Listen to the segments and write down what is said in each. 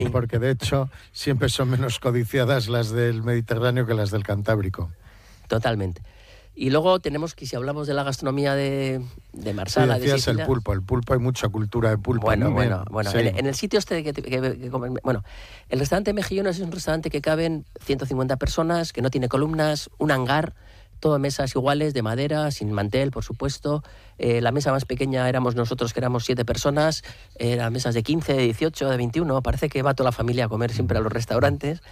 porque de hecho siempre son menos codiciadas las del Mediterráneo que las del Cantábrico. Totalmente. Y luego tenemos que, si hablamos de la gastronomía de Marsala, sí, decías de Sicilia, el pulpo hay mucha cultura de pulpo. Bueno, sí. en el sitio este bueno, el restaurante Mejillones es un restaurante que caben 150 personas, que no tiene columnas, un hangar, todo mesas iguales, de madera, sin mantel, por supuesto. La mesa más pequeña éramos nosotros, que éramos 7 personas, eran mesas de 15, de 18, de 21, parece que va toda la familia a comer siempre a los restaurantes,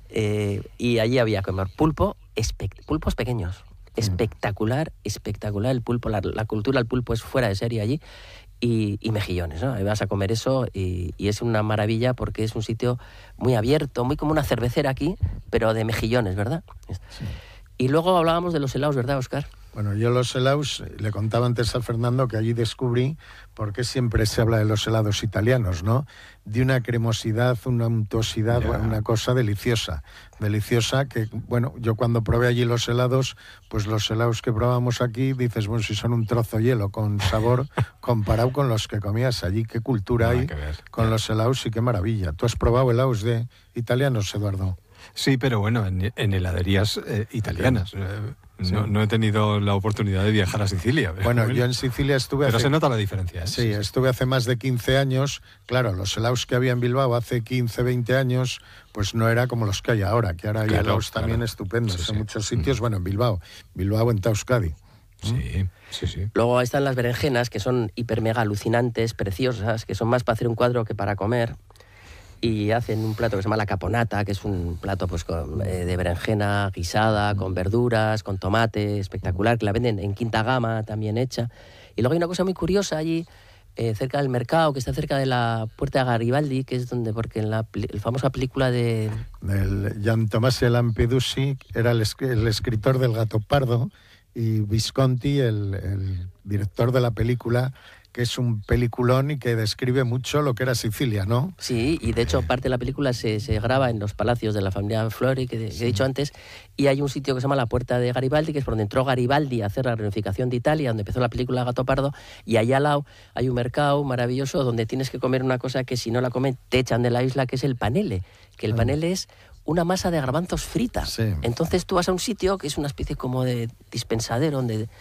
y allí había que comer pulpos pequeños. Espectacular el pulpo, la cultura del pulpo es fuera de serie allí, y mejillones, ¿no? Ahí vas a comer eso y es una maravilla porque es un sitio muy abierto, muy como una cervecera aquí, pero de mejillones, ¿verdad? Sí. Y luego hablábamos de los helados, ¿verdad, Óscar? Bueno, yo los helados, le contaba antes a Fernando que allí descubrí por qué siempre se habla de los helados italianos, ¿no? De una cremosidad, una untuosidad, una cosa deliciosa que, bueno, yo cuando probé allí los helados, pues los helados que probamos aquí, dices, bueno, si son un trozo de hielo con sabor, comparado con los que comías allí, qué cultura hay con los helados y qué maravilla. ¿Tú has probado helados de italianos, Eduardo? Sí, pero bueno, en heladerías italianas. No he tenido la oportunidad de viajar a Sicilia. Bueno, yo en Sicilia estuve... Pero se nota la diferencia, ¿eh? Sí, estuve hace más de 15 años. Claro, los helados que había en Bilbao hace 15, 20 años, pues no era como los que hay ahora, que ahora hay helados también estupendos en muchos sitios. Bueno, en Bilbao en Euskadi. Sí. Luego están las berenjenas, que son hiper mega alucinantes, preciosas, que son más para hacer un cuadro que para comer. Y hacen un plato que se llama la caponata, que es un plato pues de berenjena guisada, con verduras, con tomate, espectacular, que la venden en quinta gama, también hecha. Y luego hay una cosa muy curiosa allí, cerca del mercado, que está cerca de la Puerta de Garibaldi, que es donde, porque en la famosa película de... Del Gian Tommaso Lampedusi, era el escritor del Gato Pardo, y Visconti, el director de la película, que es un peliculón y que describe mucho lo que era Sicilia, ¿no? Sí, y de hecho parte de la película se graba en los palacios de la familia Flori, que he dicho antes, y hay un sitio que se llama la Puerta de Garibaldi, que es por donde entró Garibaldi a hacer la reunificación de Italia, donde empezó la película Gato Pardo, y allá al lado hay un mercado maravilloso donde tienes que comer una cosa que si no la comen te echan de la isla, que es el panele, que el panele es una masa de garbanzos frita. Sí. Entonces tú vas a un sitio que es una especie como de dispensadero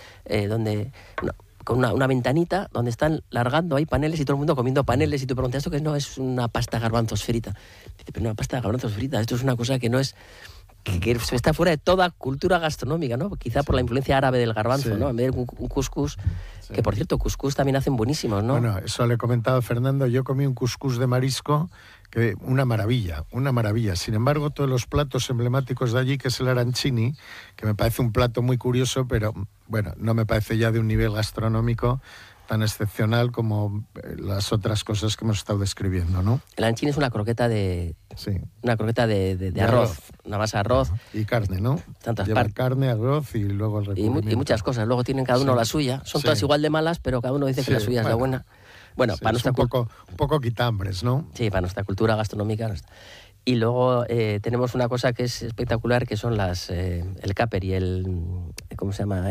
con una ventanita donde están largando ahí paneles y todo el mundo comiendo paneles, y tú preguntas, ¿esto qué no es una pasta de garbanzos frita? Dice, pero una pasta de garbanzos frita, esto es una cosa que no es... que está fuera de toda cultura gastronómica, ¿no? Quizá por la influencia árabe del garbanzo, ¿no? En vez de un cuscús, que por cierto, cuscús también hacen buenísimos, ¿no? Bueno, eso le comentaba a Fernando, yo comí un cuscús de marisco, que una maravilla. Sin embargo, todos los platos emblemáticos de allí, que es el arancini, que me parece un plato muy curioso, pero bueno, no me parece ya de un nivel gastronómico tan excepcional como las otras cosas que hemos estado describiendo, ¿no? El arancini es una croqueta de arroz, una masa de arroz. Y carne, ¿no? Tantas Lleva partes. Carne, arroz y luego el recubrimiento. Y muchas cosas. Luego tienen cada uno la suya. Son todas igual de malas, pero cada uno dice que la suya es la buena. Bueno, para nuestra un poco quitambres, ¿no? Sí, para nuestra cultura gastronómica. Y luego tenemos una cosa que es espectacular, que son el caper y ¿cómo se llama?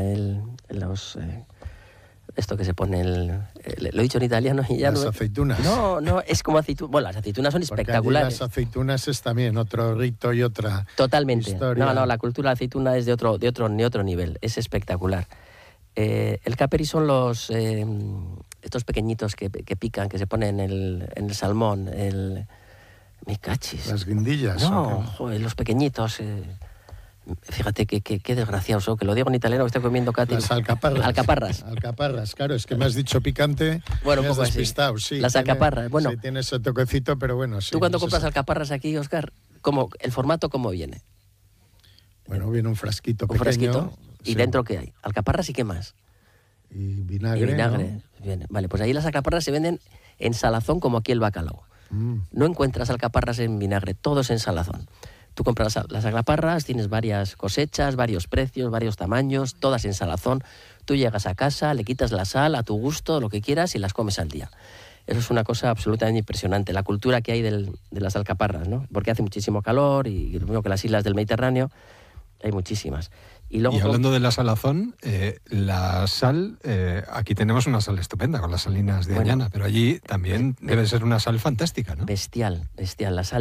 Esto que se pone lo he dicho en italiano y ya las aceitunas. No, es como aceitunas. Bueno, las aceitunas son espectaculares. Las aceitunas es también otro rito y otra Totalmente. historia. No, la cultura de la aceituna es de otro nivel. Es espectacular. El caperi son estos pequeñitos que pican, que se ponen en el salmón. Me cachis. Las guindillas. No, joder, los pequeñitos. Fíjate qué desgraciado, que lo digo en italiano, que estoy comiendo Katy. Las alcaparras. Alcaparras, claro, es que me has dicho picante. Bueno, un poco despistado, así. Las alcaparras, bueno. Sí, tiene ese toquecito, pero bueno, sí. ¿Tú cuando compras alcaparras aquí, Óscar, el formato cómo viene? Bueno, viene un frasquito pequeño. Un frasquito. ¿Y dentro qué hay? Alcaparras y qué más. Y vinagre. ¿No? Bien. Vale, pues ahí las alcaparras se venden en salazón, como aquí el bacalao. No encuentras alcaparras en vinagre, todo es en salazón. Tú compras las alcaparras, tienes varias cosechas, varios precios, varios tamaños, todas en salazón. Tú llegas a casa, le quitas la sal a tu gusto, lo que quieras, y las comes al día. Eso es una cosa absolutamente impresionante, la cultura que hay de las alcaparras, ¿no? Porque hace muchísimo calor y lo mismo que las islas del Mediterráneo, hay muchísimas. Y luego, hablando de la salazón, la sal, aquí tenemos una sal estupenda con las salinas de Añana, pero allí también debe ser una sal fantástica, ¿no? Bestial. La sal